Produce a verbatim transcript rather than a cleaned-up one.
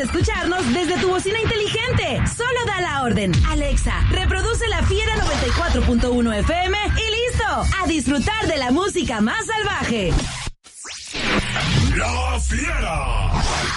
escucharnos desde tu bocina inteligente. Solo da la orden. Alexa, reproduce La Fiera noventa y cuatro punto uno F M y listo. A disfrutar de la música más salvaje. La Fiera.